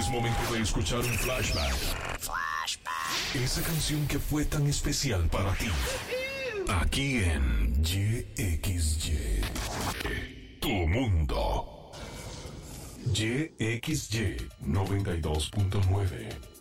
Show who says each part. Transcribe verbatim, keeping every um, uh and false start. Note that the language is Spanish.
Speaker 1: Es momento de escuchar un flashback.
Speaker 2: Flashback.
Speaker 1: Esa canción que fue tan especial para ti. Aquí en Y X Y. Tu mundo. Y X Y noventa y dos punto nueve.